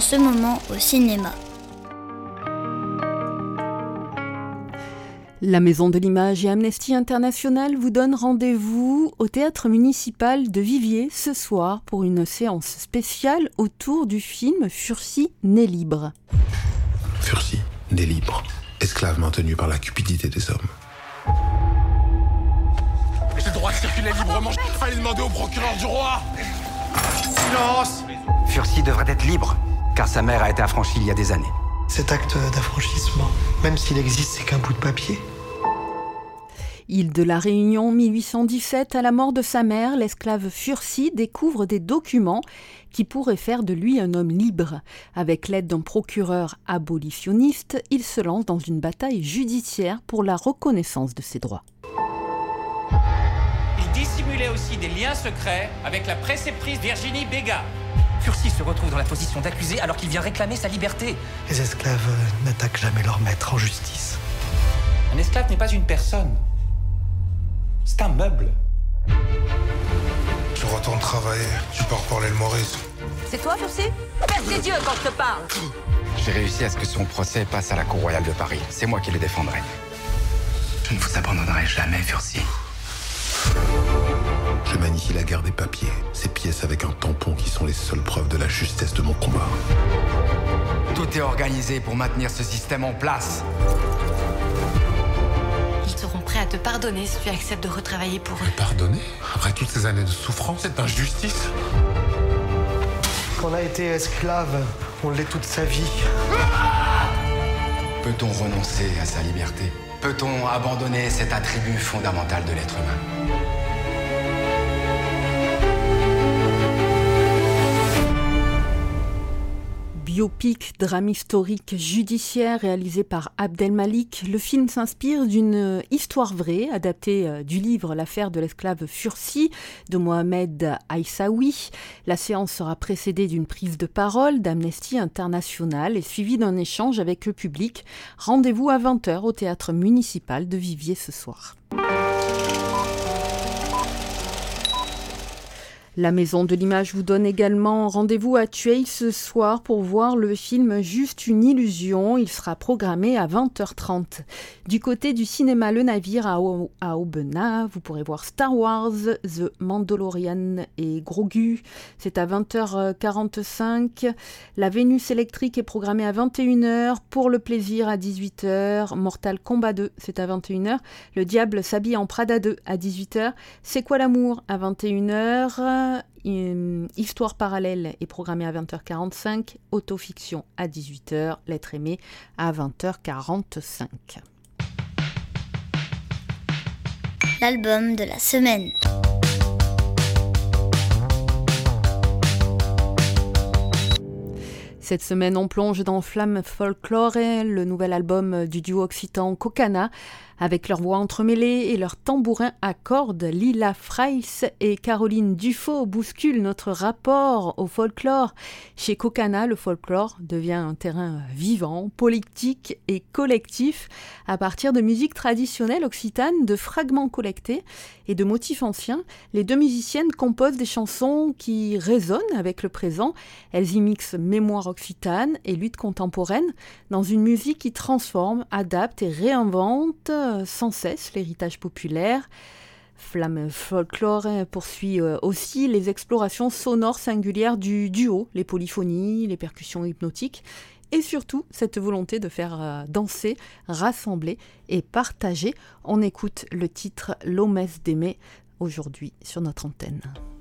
ce moment au cinéma. La Maison de l'Image et Amnesty International vous donnent rendez-vous au Théâtre Municipal de Viviers ce soir pour une séance spéciale autour du film Furcy, né libre. Furcy, né libre, esclave maintenu par la cupidité des hommes. J'ai le droit de circuler librement. Allez demander au procureur du roi. Silence. Furcy devrait être libre, car sa mère a été affranchie il y a des années. Cet acte d'affranchissement, même s'il existe, c'est qu'un bout de papier. Île de la Réunion, 1817, à la mort de sa mère, l'esclave Furcy découvre des documents qui pourraient faire de lui un homme libre. Avec l'aide d'un procureur abolitionniste, il se lance dans une bataille judiciaire pour la reconnaissance de ses droits. Il dissimulait aussi des liens secrets avec la préceptrice Virginie Béga. Furcy se retrouve dans la position d'accusé alors qu'il vient réclamer sa liberté. Les esclaves n'attaquent jamais leur maître en justice. Un esclave n'est pas une personne. C'est un meuble. Je retourne travailler, tu pars parler le Maurice. C'est toi, Furcy ? Ferme tes yeux quand je te parle. J'ai réussi à ce que son procès passe à la Cour royale de Paris. C'est moi qui le défendrai. Je ne vous abandonnerai jamais, Furcy. Je manie la guerre des papiers, ces pièces avec un tampon qui sont les seules preuves de la justesse de mon combat. Tout est organisé pour maintenir ce système en place. Ils seront prêts à te pardonner si tu acceptes de retravailler pour eux. Mais pardonner ? Après toutes ces années de souffrance, cette injustice ? Quand on a été esclave, on l'est toute sa vie. Peut-on renoncer à sa liberté ? Peut-on abandonner cet attribut fondamental de l'être humain ? Biopic, drame historique, judiciaire réalisé par Abdelmalik, le film s'inspire d'une histoire vraie adaptée du livre L'affaire de l'esclave Furcy de Mohamed Aïssaoui. La séance sera précédée d'une prise de parole d'Amnesty International et suivie d'un échange avec le public. Rendez-vous à 20h au Théâtre Municipal de Viviers ce soir. La Maison de l'Image vous donne également rendez-vous à Tueil ce soir pour voir le film Juste une illusion. Il sera programmé à 20h30. Du côté du cinéma Le Navire à Aubenas, vous pourrez voir Star Wars, The Mandalorian et Grogu. C'est à 20h45. La Vénus électrique est programmée à 21h. Pour le plaisir à 18h. Mortal Kombat 2, c'est à 21h. Le Diable s'habille en Prada 2 à 18h. C'est quoi l'amour à 21h. Histoire parallèle est programmée à 20h45, autofiction à 18h, L'être aimé à 20h45. L'album de la semaine. Cette semaine, on plonge dans Flamme Folklore, le nouvel album du duo occitan Kokana. Avec leurs voix entremêlées et leurs tambourins à cordes, Lila Freiss et Caroline Dufaux bousculent notre rapport au folklore. Chez Kokana, le folklore devient un terrain vivant, politique et collectif à partir de musique traditionnelle occitane, de fragments collectés et de motifs anciens. Les deux musiciennes composent des chansons qui résonnent avec le présent. Elles y mixent mémoire occitane et lutte contemporaine dans une musique qui transforme, adapte et réinvente sans cesse l'héritage populaire. Flamme Folklore poursuit aussi les explorations sonores singulières du duo, les polyphonies, les percussions hypnotiques et surtout cette volonté de faire danser, rassembler et partager. On écoute le titre L'Omesse d'aimer aujourd'hui sur notre antenne.